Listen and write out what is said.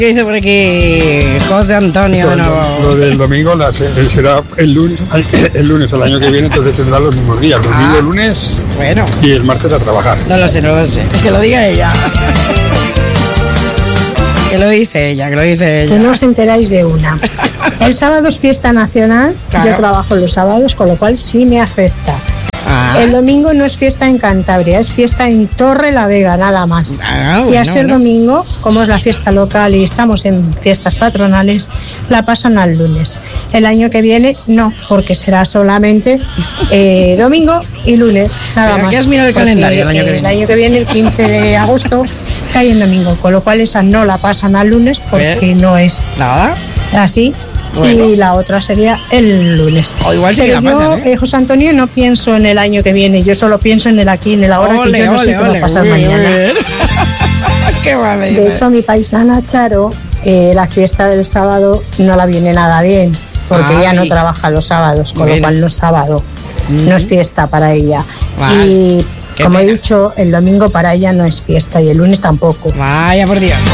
¿Qué dice por aquí José Antonio de nuevo? Lo del domingo será el lunes al año que viene, entonces tendrá los mismos días. Domingo, lunes Bueno, y el martes a trabajar. no lo sé. Que lo diga ella. Que lo dice ella. Que no os enteráis de una. El sábado es fiesta nacional, Claro. yo trabajo los sábados, con lo cual sí me afecta. El domingo no es fiesta en Cantabria, es fiesta en Torre la Vega, nada más. Y al ser domingo, como es la fiesta local y estamos en fiestas patronales, la pasan al lunes. El año que viene no, porque será solamente domingo y lunes, nada Pero más. ¿qué has mirado el Porque calendario el año que viene? El año que viene, el 15 de agosto, cae en domingo, con lo cual esa no la pasan al lunes porque no es nada así. Bueno. Y la otra sería el lunes. O igual sí que Pero la pasan, yo, José Antonio, no pienso en el año que viene, yo solo pienso en el aquí, en el ahora, que yo no sé qué va a pasar mañana. Qué mal me De dice. hecho, a mi paisana Charo, la fiesta del sábado no la viene nada bien, porque ella no trabaja los sábados, con lo cual los sábados no es fiesta para ella. Vale. Y Qué como he pena. dicho, el domingo para ella no es fiesta y el lunes tampoco. Vaya por Dios.